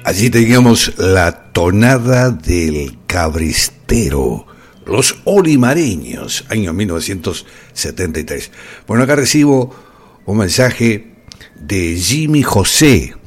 Allí teníamos la tonada del cabristero, los olimareños, año 1973. Bueno, acá recibo un mensaje de Jimmy José,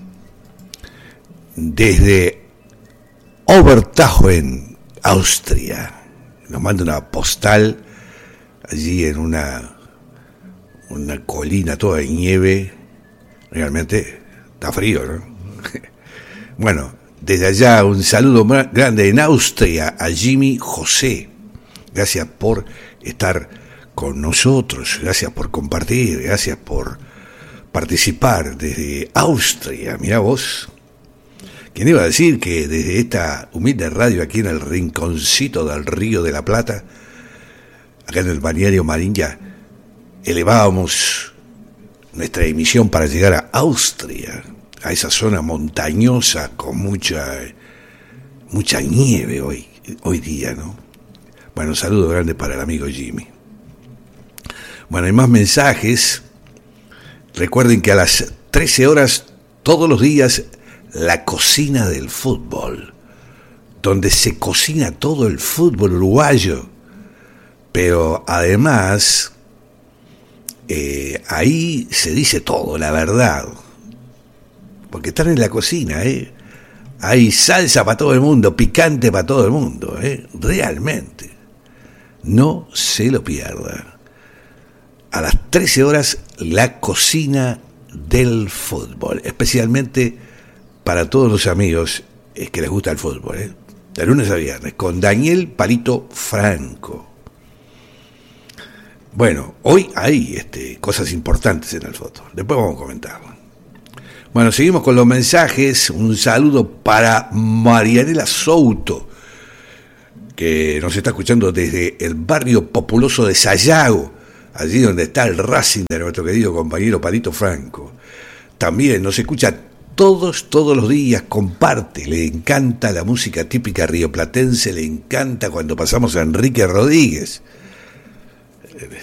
desde Obertauchen, Austria. Nos manda una postal allí en una colina toda de nieve. Realmente está frío, ¿no? Bueno, desde allá un saludo grande en Austria a Jimmy José. Gracias por estar con nosotros, gracias por compartir, gracias por participar desde Austria. Mirá vos, ¿quién iba a decir que desde esta humilde radio aquí en el rinconcito del Río de la Plata, acá en el balneario Marinha, elevábamos nuestra emisión para llegar a Austria, a esa zona montañosa con mucha nieve hoy día, ¿no? Bueno, un saludo grande para el amigo Jimmy. Bueno, hay más mensajes. Recuerden que a las 13 horas todos los días la cocina del fútbol, donde se cocina todo el fútbol uruguayo, pero además ahí se dice todo, la verdad, porque están en la cocina, hay salsa para todo el mundo, picante para todo el mundo, realmente, no se lo pierda. A las 13 horas la cocina del fútbol, especialmente para todos los amigos que les gusta el fútbol, de lunes a viernes, con Daniel Palito Franco. Bueno, hoy hay cosas importantes en el fútbol, después vamos a comentarlo. Bueno, seguimos con los mensajes. Un saludo para Marianela Souto, que nos está escuchando desde el barrio populoso de Sayago, allí donde está el Racing de nuestro querido compañero Palito Franco. También nos escucha todos los días, comparte, le encanta la música típica rioplatense, le encanta cuando pasamos a Enrique Rodríguez.